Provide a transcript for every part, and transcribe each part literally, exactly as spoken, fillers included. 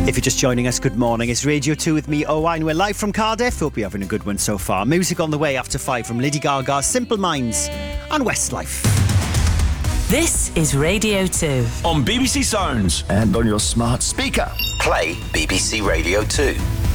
If you're just joining us, good morning. It's Radio two with me, Owain. We're live from Cardiff. Hope you're having a good one so far. Music on the way after five from Lady Gaga, Simple Minds and Westlife. This is Radio two. On B B C Sounds. And on your smart speaker. Play B B C Radio two.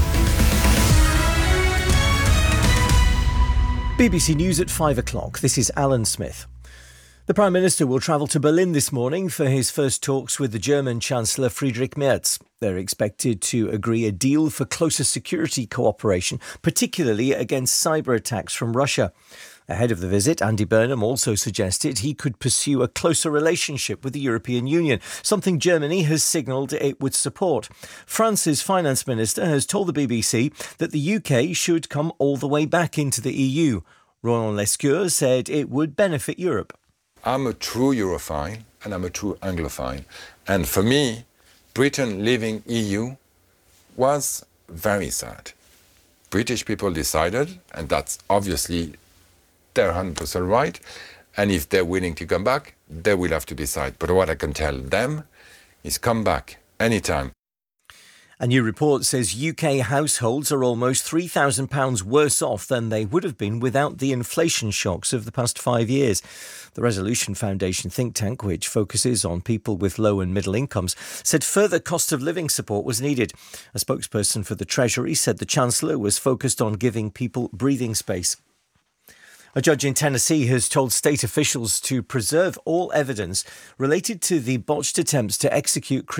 B B C News at five o'clock. This is Alan Smith. The Prime Minister will travel to Berlin this morning for his first talks with the German Chancellor Friedrich Merz. They're expected to agree a deal for closer security cooperation, particularly against cyber attacks from Russia. Ahead of the visit, Andy Burnham also suggested he could pursue a closer relationship with the European Union, something Germany has signalled it would support. France's finance minister has told the B B C that the U K should come all the way back into the E U. Roland Lescure said it would benefit Europe. I'm a true Europhile and I'm a true Anglophile. And for me, Britain leaving E U was very sad. British people decided, and that's obviously their one hundred percent right, and if they're willing to come back, they will have to decide. But what I can tell them is come back anytime. A new report says U K households are almost three thousand pounds worse off than they would have been without the inflation shocks of the past five years. The Resolution Foundation think tank, which focuses on people with low and middle incomes, said further cost of living support was needed. A spokesperson for the Treasury said the Chancellor was focused on giving people breathing space. A judge in Tennessee has told state officials to preserve all evidence related to the botched attempts to execute